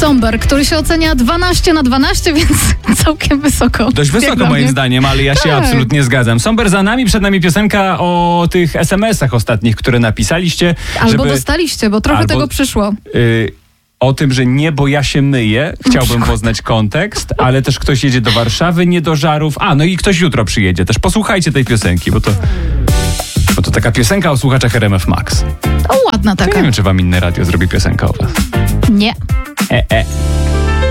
Somber, który się ocenia 12/12, więc całkiem wysoko. Dość wysoko moim zdaniem, ale ja się absolutnie zgadzam. Somber za nami, przed nami piosenka o tych SMS-ach ostatnich, które napisaliście. Albo dostaliście, bo trochę tego przyszło. O tym, że nie, bo ja się myję. Chciałbym poznać kontekst, ale też ktoś jedzie do Warszawy, nie do Żarów. No i ktoś jutro przyjedzie też. Posłuchajcie tej piosenki, bo to taka piosenka o słuchaczach RMF Max. O, ładna taka. Ja nie wiem, czy wam inne radio zrobi piosenkę o was. Nie.